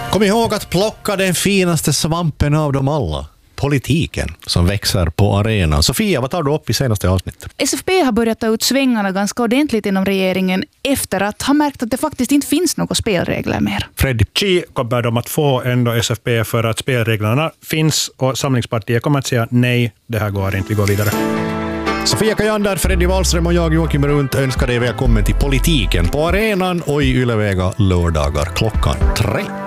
Kom ihåg att plocka den finaste svampen av dem alla. Politiken som växer på arenan. Sofia, vad tar du upp i senaste avsnittet? SFP har börjat ta ut svängarna ganska ordentligt inom regeringen efter att ha märkt att det faktiskt inte finns några spelregler mer. Freddy. Kommer de att få ändå SFP för att spelreglerna finns och Samlingspartiet kommer att säga nej, det här går inte, vi går vidare. Sofia Kajander, Freddy Wallström och jag, Joakim Runt, önskar dig välkommen till Politiken på arenan och i Ylevega lördagar klockan 3.